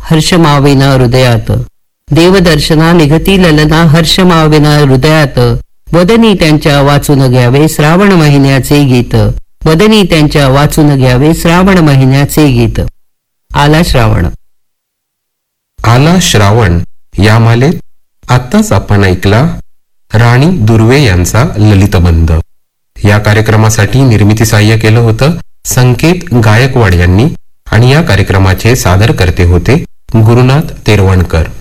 हर्षमावेन हृदयात. देवदर्शना निघती ललना हर्षमावेन हृदयात. वदनी त्यांच्या वाचून घ्यावे श्रावण महिन्याचे गीत. वदनी त्यांच्या वाचून घ्यावे श्रावण महिन्याचे गीत. आला श्रावण. आला श्रावण या मालेत आत्ताच आपण ऐकला राणी दुर्वे यांचा ललितबंध. या कार्यक्रमासाठी निर्मिती सहाय्य केलं होतं संकेत गायकवाड यांनी आणि या कार्यक्रमाचे सादरकर्ते होते गुरुनाथ तेरवणकर.